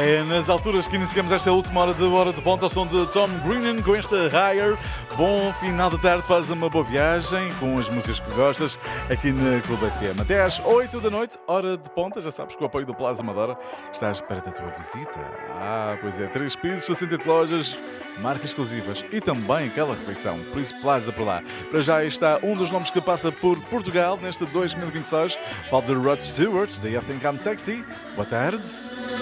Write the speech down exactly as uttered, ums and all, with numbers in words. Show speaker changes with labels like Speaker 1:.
Speaker 1: É nas alturas que iniciamos esta última hora de Hora de Ponta ao som de Tom Greenan com esta Higher. Bom final de tarde, faz uma boa viagem com as músicas que gostas aqui na Clube F M. Até às oito da noite, Hora de Ponta, já sabes, com o apoio do Plaza Amadora, está à espera da tua visita. Ah, pois é, três pisos, sessenta e oito lojas, marcas exclusivas e também aquela refeição, por isso Plaza por lá. Para já está um dos nomes que passa por Portugal neste dois mil e vinte e seis, falo de Rod Stewart, da I Think I'm Sexy. Boa tarde.